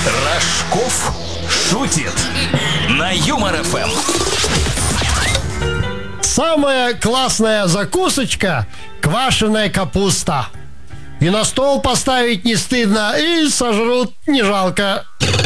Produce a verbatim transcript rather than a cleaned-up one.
Рожков шутит на Юмор ФМ. Самая классная закусочка – квашеная капуста. И на стол поставить не стыдно, и сожрут не жалко.